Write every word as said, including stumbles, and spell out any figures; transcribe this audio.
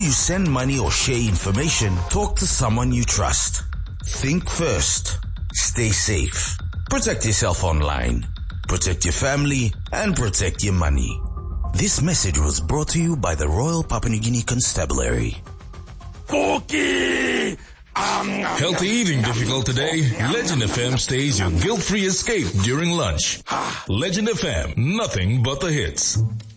you send money or share information, talk to someone you trust. Think first. Stay safe. Protect yourself online. Protect your family and protect your money. This message was brought to you by the Royal Papua New Guinea Constabulary. Cookie! Healthy eating difficult today? Legend F M stays your guilt-free escape during lunch. Legend F M, nothing but the hits.